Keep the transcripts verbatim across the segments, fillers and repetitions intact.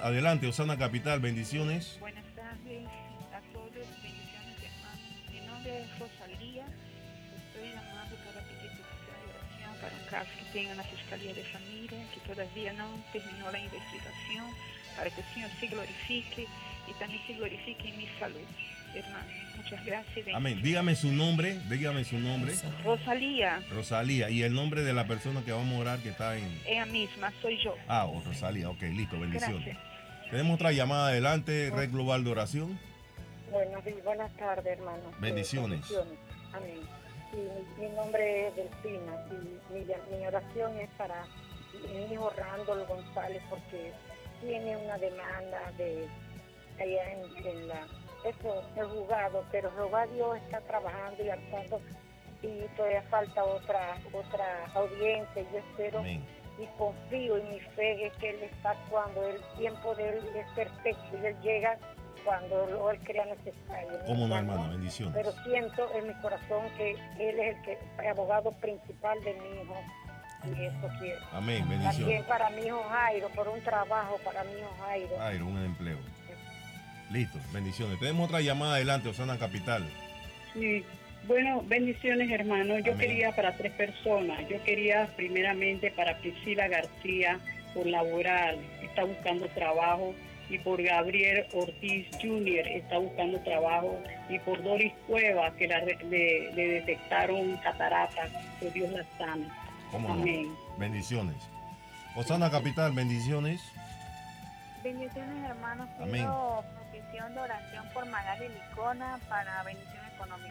adelante, Osana Capital, bendiciones. Buenas tardes a todos, bendiciones hermanos. Mi nombre es Rosalía, estoy llamando para pedir petición de oración para un caso que tengo en la Fiscalía de Familia, que todavía no terminó la investigación, para que el Señor se glorifique y también se glorifique en mi salud, hermano. Muchas gracias. Amén. Dígame su nombre, dígame su nombre. Rosalía. Rosalía, y el nombre de la persona que vamos a orar que está en... Ella misma, soy yo. Ah, oh, Rosalía, ok, listo, bendiciones. Gracias. Tenemos otra llamada adelante, Red Global de Oración. Bueno, sí, buenas tardes, hermano. Bendiciones. Eh, bendiciones. Amén. Sí, mi, mi nombre es Delfina y mi, mi oración es para mi hijo Randall González porque tiene una demanda de allá en, en la eso el juzgado, pero Jehová Dios está trabajando y actuando y todavía falta otra otra audiencia. Yo espero Amén. Y confío en mi fe es que Él está actuando, el tiempo de Él es perfecto y Él llega cuando lo Él crea necesario. ¿Cómo no, hermano? Bendiciones. Pero siento en mi corazón que Él es el, que, el abogado principal de mi hijo y eso quiero. Amén, bendiciones. También para mi hijo Jairo, por un trabajo para mi hijo Jairo. Jairo, un empleo. Listo, bendiciones. Tenemos otra llamada adelante, Osana Capital. Sí, bueno, bendiciones hermano. Yo Amén. quería para tres personas. Yo quería primeramente para Priscila García por laboral, está buscando trabajo, y por Gabriel Ortiz junior está buscando trabajo, y por Doris Cueva que la, le, le detectaron catarata, que Dios la sane. ¿Cómo Amén. no? Bendiciones. Osana Capital, bendiciones. Bendiciones hermanos, Amén. pido petición de oración por Magali Licona para bendición económica.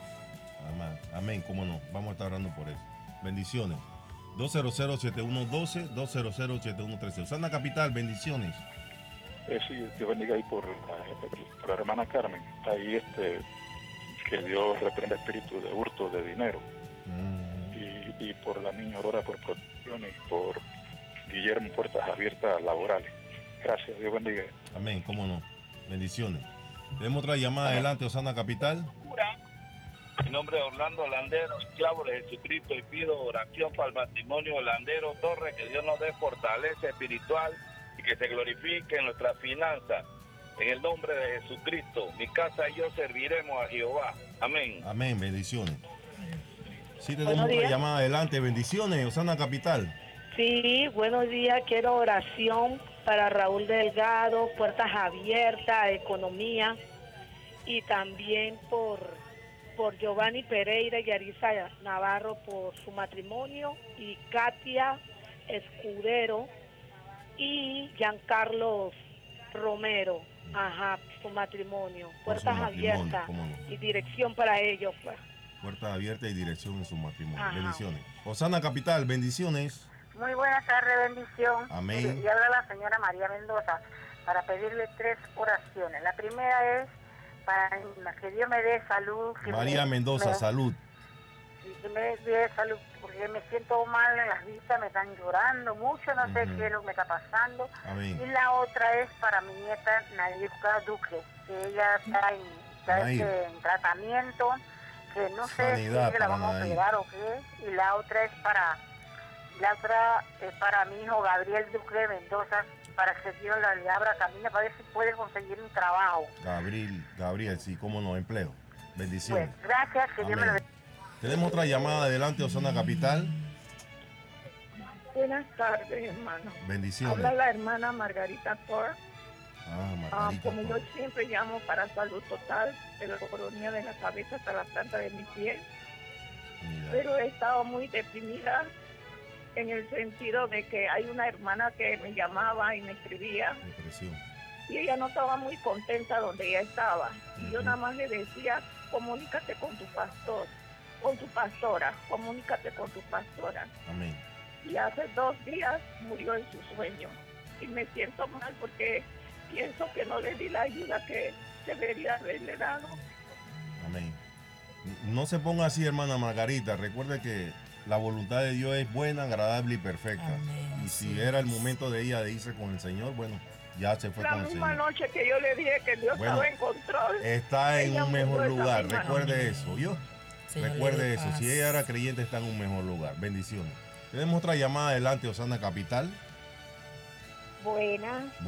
Amén, amén, cómo no. Vamos a estar orando por eso. Bendiciones. dos cero cero, siete uno uno dos, dos cero cero, siete uno uno tres. Osana Capital, bendiciones. Eh, sí, Dios bendiga ahí por la, por la hermana Carmen. Ahí este, que Dios reprenda espíritu de hurto de dinero. Mm. Y, y por la niña Aurora por protección y por Guillermo Puertas Abiertas Laborales. Gracias, Dios bendiga. Amén, cómo no. Bendiciones. Tenemos otra llamada adelante, Osana Capital. Mi nombre es Orlando Landero, esclavo de Jesucristo, y pido oración para el matrimonio Landero Torres, que Dios nos dé fortaleza espiritual y que se glorifique en nuestras finanzas. En el nombre de Jesucristo, mi casa y yo serviremos a Jehová. Amén. Amén, bendiciones. Sí, tenemos Buenos otra días. llamada adelante. Bendiciones, Osana Capital. Sí, buenos días. Quiero oración para Raúl Delgado, puertas abiertas, economía, y también por, por Giovanni Pereira y Arisa Navarro por su matrimonio, y Katia Escudero y Giancarlo Romero, ajá, su matrimonio. Por su Puertas matrimonio, abiertas cómo no. y dirección para ellos, pues. Puerta abierta y dirección en su matrimonio. Ajá. Bendiciones. Osana Capital, bendiciones. Muy buenas tardes, bendición. Amén. Y habla la señora María Mendoza para pedirle tres oraciones. La primera es para que Dios me dé salud. Que María me, Mendoza, me, salud. y que me dé salud, porque me siento mal en las vistas, me están llorando mucho, no sé Ujú. qué es lo que me está pasando. Amén. Y la otra es para mi nieta Nayuka Duque, que ella está en, está Nair. este, en tratamiento, que no sé Sanidad si la para vamos a Nair. operar o qué. Y la otra es para, la otra es para mi hijo Gabriel Duque Mendoza, para que Dios le abra camino, para ver si puede conseguir un trabajo. Gabriel, Gabriel, sí, cómo no, empleo. Bendiciones. Pues, gracias, que Dios me lo Amén. Tenemos otra llamada adelante, Osana Capital. Buenas tardes, hermano. Bendiciones. Habla la hermana Margarita Thor. Ah, Ah, Margarita. como yo Thor. siempre llamo para salud total, de la coronilla de la cabeza hasta la planta de mi pie. Mira. Pero he estado muy deprimida en el sentido de que hay una hermana que me llamaba y me escribía Depresión. y ella no estaba muy contenta donde ella estaba. Y yo Ujú. nada más le decía, comunícate con tu pastor, con tu pastora, comunícate con tu pastora. Amén. Y hace dos días murió en su sueño. Y me siento mal porque pienso que no le di la ayuda que debería haberle dado. Amén. No se ponga así, hermana Margarita. Recuerde que la voluntad de Dios es buena, agradable y perfecta. Amén, y si sí. era el momento de ella de irse con el Señor, bueno, ya se fue La con el misma Señor. noche que yo le dije que Dios Bueno, estaba en control. Está en ella un murió mejor esa lugar. misma Recuerde noche. eso, ¿yo? Señor, le Recuerde dé eso. paz. Si ella era creyente, está en un mejor lugar. Bendiciones. Tenemos otra llamada adelante, Osana Capital. Buenas.